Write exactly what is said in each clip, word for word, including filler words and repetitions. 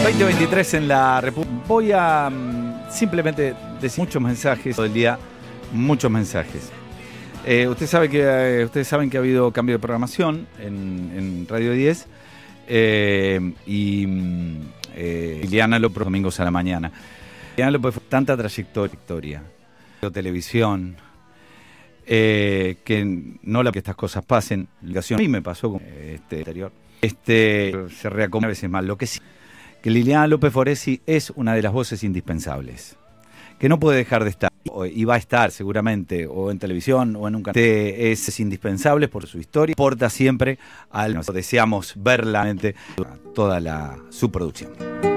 veinte veintitrés en la República. Voy a um, simplemente decir muchos mensajes todo el día, muchos mensajes. Eh, usted sabe que, eh, ustedes saben que ha habido cambio de programación en, en Radio diez eh, y eh, Liliana López domingos a la mañana. Liliana López fue tanta trayectoria, televisión, eh, que no la que estas cosas pasen. A mí me pasó con este anterior. Este se reacomoda a veces mal. Lo que sí, que Liliana López Foresi es una de las voces indispensables, que no puede dejar de estar, y va a estar seguramente, o en televisión, o en un canal. Es, es indispensable por su historia, aporta siempre al... Nos deseamos verla, toda la, su producción.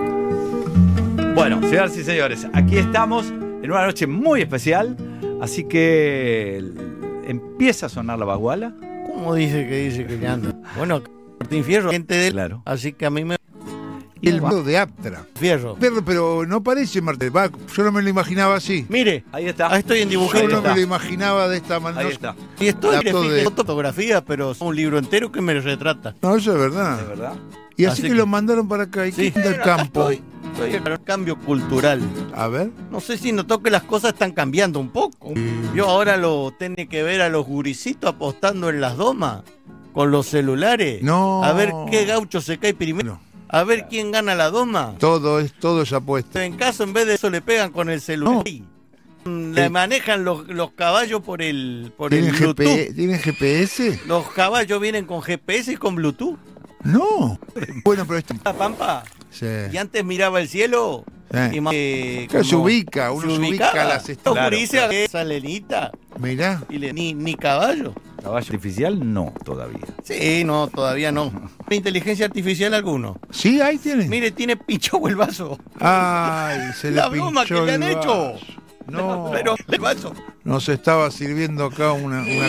Bueno, señoras y señores, aquí estamos en una noche muy especial, así que empieza a sonar la baguala. ¿Cómo dice que dice que le anda? Bueno, Martín Fierro, gente de él, claro. Así que a mí me... El modo de Aptra. Fierro. Pero, pero no parece Martín. Va, yo no me lo imaginaba así. Mire, ahí está. Ahí estoy en dibujo. Yo no me lo imaginaba de esta manera. Ahí está. Y estoy en de... fotografía, pero es un libro entero que me retrata. No, eso es verdad. ¿Es verdad? Y así, así que, que lo mandaron para acá. ¿Y sí, qué del campo? Estoy, estoy para un cambio cultural. A ver. No sé si notó que las cosas están cambiando un poco. Mm. Yo ahora lo tiene que ver a los guricitos apostando en las domas con los celulares. No. A ver qué gaucho se cae primero. No. A ver quién gana la doma. Todo es todo es apuesta. En caso, en vez de eso, le pegan con el celular. No. Le manejan los, los caballos por el, por el Bluetooth. G P, ¿Tienen G P S? Los caballos vienen con G P S y con Bluetooth. No. Bueno, pero esto... La Pampa. Sí. Y antes miraba el cielo. Sí. Y más, eh, claro, se ubica, uno se, se ubica a las estrellas. Los claro, claro. Salenita. Mirá. Y le, ni, ni caballo. ¿Caballo artificial? No, todavía. Sí, no, todavía no. ¿Inteligencia artificial alguno? Sí, ahí tiene. Mire, tiene pinchado el vaso. Ay, se le la pinchó broma que le han el hecho. No. Pero el vaso. Nos estaba sirviendo acá una... una